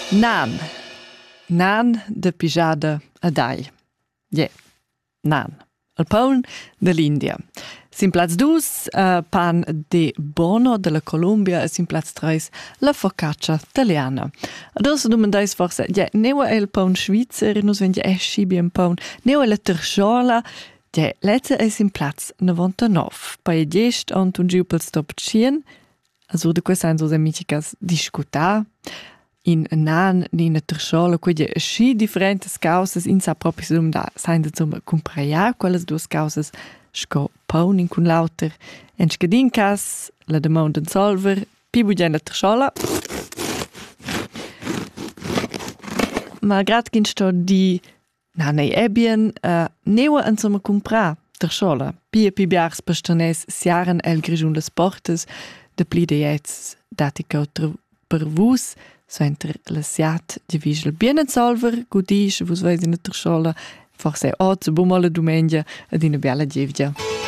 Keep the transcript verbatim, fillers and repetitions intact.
Nan. Nan de pijada a dai. Yeah. Nan. Il paun de l'India. Sin plaz dus, uh, pan de bono de la Colombia e sin plaz tres, la focaccia italiana. Adesso domandais forse, ja, neua è il paun svizzer, nus vendi esci bien paun, neua è la tersciola, ja, lezza è sin plaz novantanove. Pa e gest ont un giu pel stop cien, also de quei sein so semicicas discutar, in nan ni in tersciola, quei è schi differentes causas, in sa proprio sum da, sein da zum compraiar, quelles duas causas, sco paun in cun lauter, en scadincas, la demanda in solver, pi bugen la tersciola. Malgrad gin sto di, na nei ebien, uh, neua insomma comprar tersciola. Pi e pi biars pastones siaren el grigiun les portes, de pli de jets dati cau per vus, so enter la siat di vigel bien en solver, gudis, vus veis in la tersciola, forse oggi, buon mola domenica, ad una bella gevgia.